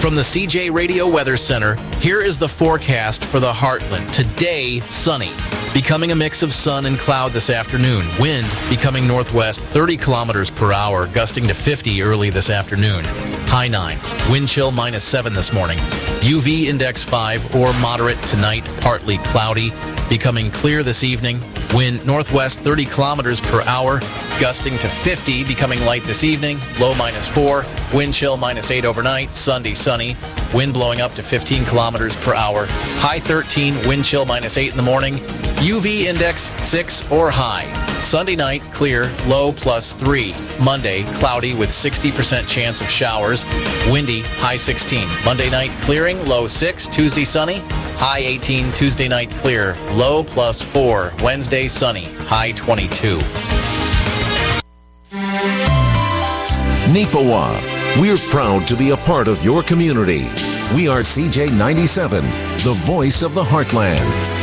From the CJ Radio Weather Center, here is the forecast for the Heartland. Today, sunny. Becoming a mix of sun and cloud this afternoon. Wind becoming northwest 30 kilometers per hour, gusting to 50 early this afternoon. High 9. Wind chill -7 this morning. UV index 5 or moderate tonight, partly cloudy. Becoming clear this evening. Wind northwest 30 kilometers per hour, gusting to 50, becoming light this evening. Low -4. Wind chill -8 overnight. Sunday sunny. Wind blowing up to 15 kilometers per hour. High 13. Wind chill -8 in the morning. UV index 6 or high. Sunday night, clear, low +3. Monday, cloudy with 60% chance of showers. Windy, high 16. Monday night, clearing, low 6. Tuesday, sunny, high 18. Tuesday night, clear, low +4. Wednesday, sunny, high 22. Neepawa, we're proud to be a part of your community. We are CJ97, the voice of the Heartland.